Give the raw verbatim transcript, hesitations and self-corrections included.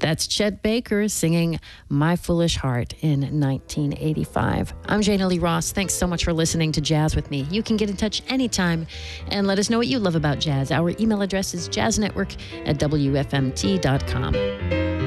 That's Chet Baker singing My Foolish Heart in nineteen eighty-five. I'm Jana Lee Ross. Thanks so much for listening to Jazz with me. You can get in touch anytime and let us know what you love about jazz. Our email address is jazznetwork at W F M T dot com.